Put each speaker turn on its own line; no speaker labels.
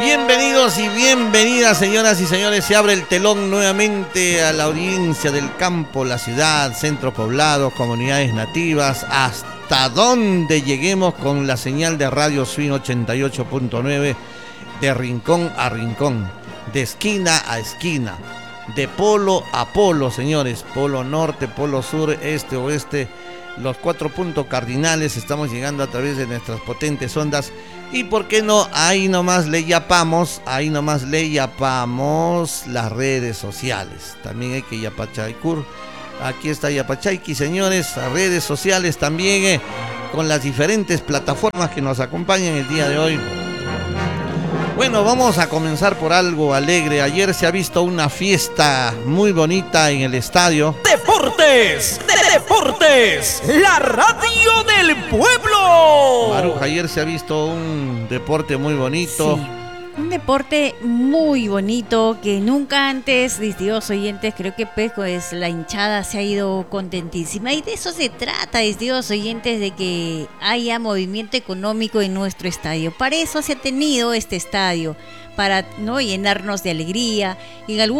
Bienvenidos y bienvenidas, señoras y señores. Se abre el telón nuevamente a la audiencia del campo, la ciudad, centros poblados, comunidades nativas, hasta donde lleguemos con la señal de Radio Swing 88.9, de rincón a rincón, de esquina a esquina, de polo a polo, señores, polo norte, polo sur, este, oeste, los 4 puntos cardinales. Estamos llegando a través de nuestras potentes ondas. Y por qué no, ahí nomás le yapamos las redes sociales. También hay que yapachaycur. Aquí está Yapachayki, señores, las redes sociales también, con las diferentes plataformas que nos acompañan el día de hoy. Bueno, vamos a comenzar por algo alegre. Ayer se ha visto una fiesta muy bonita en el estadio.
Deportes, la radio del pueblo.
Maruja, ayer se ha visto un deporte muy bonito.
Sí, un deporte muy bonito que nunca antes, distinguidos oyentes, creo que pues la hinchada se ha ido contentísima. Y de eso se trata, distinguidos oyentes, de que haya movimiento económico en nuestro estadio. Para eso se ha tenido este estadio, para no llenarnos de alegría. En algún